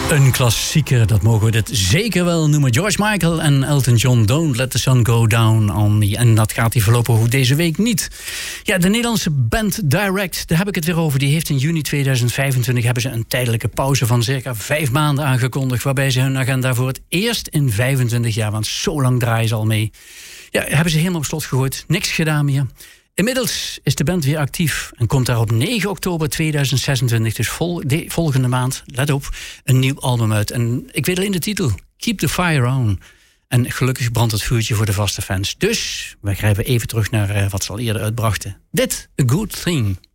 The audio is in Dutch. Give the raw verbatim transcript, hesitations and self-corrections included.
Een klassieker, dat mogen we dit zeker wel noemen. George Michael en Elton John, Don't Let the Sun Go Down on Me. En dat gaat hij voorlopig ook deze week niet. Ja, de Nederlandse band Direct, daar heb ik het weer over. Die heeft in juni tweeduizend vijfentwintig hebben ze een tijdelijke pauze van circa vijf maanden aangekondigd. Waarbij ze hun agenda voor het eerst in vijfentwintig jaar, want zo lang draaien ze al mee. Ja, hebben ze helemaal op slot gegooid. Niks gedaan meer. Inmiddels is de band weer actief en komt daar op negen oktober tweeduizend zesentwintig, dus vol, de, volgende maand, let op, een nieuw album uit. En ik weet alleen de titel, Keep the Fire On. En gelukkig brandt het vuurtje voor de vaste fans. Dus wij grijpen even terug naar uh, wat ze al eerder uitbrachten. Dit, A Good Thing.